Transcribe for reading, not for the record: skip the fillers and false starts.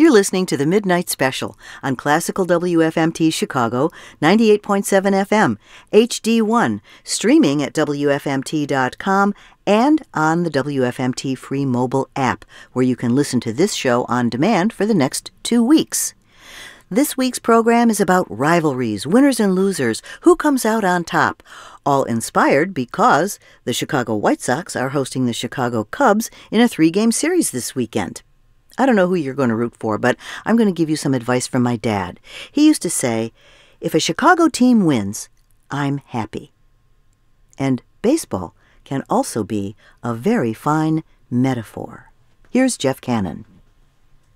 You're listening to the Midnight Special on Classical WFMT Chicago, 98.7 FM, HD1, streaming at WFMT.com and on the WFMT free mobile app, where you can listen to this show on demand for the next 2 weeks. This week's program is about rivalries, winners and losers, who comes out on top, all inspired because the Chicago White Sox are hosting the Chicago Cubs in a 3-game series this weekend. I don't know who you're going to root for, but I'm going to give you some advice from my dad. He used to say, if a Chicago team wins, I'm happy. And baseball can also be a very fine metaphor. Here's Jeff Cannon.